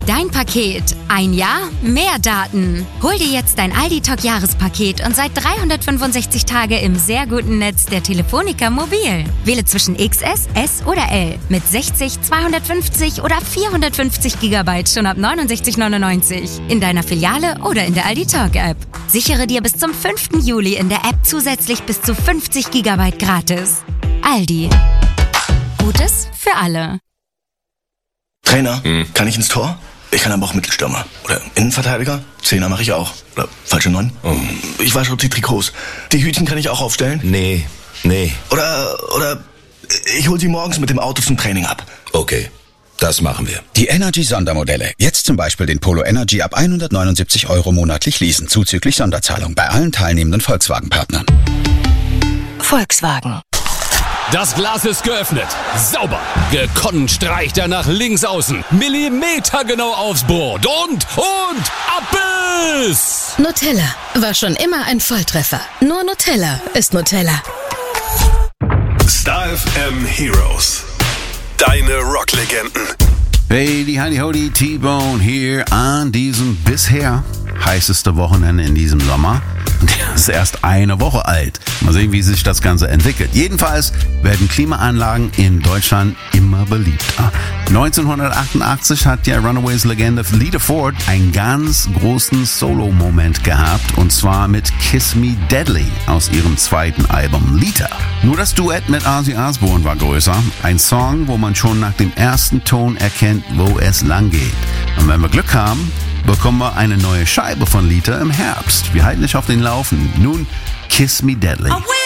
Dein Paket. Ein Jahr, mehr Daten. Hol dir jetzt dein Aldi Talk Jahrespaket und seit 365 Tage im sehr guten Netz der Telefonica Mobil. Wähle zwischen XS, S oder L mit 60, 250 oder 450 GB schon ab 69,99 in deiner Filiale oder in der Aldi Talk App. Sichere dir bis zum 5. Juli in der App zusätzlich bis zu 50 GB gratis. Aldi. Gutes für alle. Trainer, kann ich ins Tor? Ich kann aber auch Mittelstürmer. Oder Innenverteidiger? Zehner mache ich auch. Oder falsche 9? Ich wasche die Trikots. Die Hütchen kann ich auch aufstellen? Nee. Oder ich hole sie morgens mit dem Auto zum Training ab. Okay, das machen wir. Die Energy-Sondermodelle. Jetzt zum Beispiel den Polo Energy ab 179 € monatlich leasen, zuzüglich Sonderzahlung bei allen teilnehmenden Volkswagen-Partnern. Volkswagen. Das Glas ist geöffnet. Sauber. Gekonnt streicht er nach links außen. Millimetergenau aufs Brot. Und ab ist! Nutella war schon immer ein Volltreffer. Nur Nutella ist Nutella. Star FM Heroes. Deine Rocklegenden. Hey, die Heidi Hodi, T-Bone hier an diesem bisher heißeste Wochenende in diesem Sommer. Und der ist erst eine Woche alt. Mal sehen, wie sich das Ganze entwickelt. Jedenfalls werden Klimaanlagen in Deutschland immer beliebter. 1988 hat ja Runaways-Legende Lita Ford einen ganz großen Solo-Moment gehabt. Und zwar mit Kiss Me Deadly aus ihrem zweiten Album Lita. Nur das Duett mit Ozzy Osbourne war größer. Ein Song, wo man schon nach dem ersten Ton erkennt, wo es lang geht. Und wenn wir Glück haben, bekommen wir eine neue Scheibe von Lita im Herbst. Wir halten dich auf den Laufenden. Nun, Kiss Me Deadly.